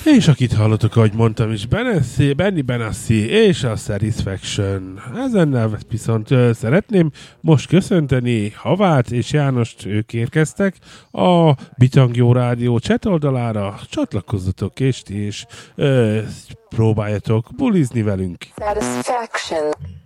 És akit hallottok, ahogy mondtam is, Benny Benassi és a Satisfaction. Ezennel viszont szeretném most köszönteni Havát és Jánost, ők érkeztek a Bitangyó Rádió chat oldalára. Csatlakozzatok és próbáljatok bulizni velünk. Satisfaction.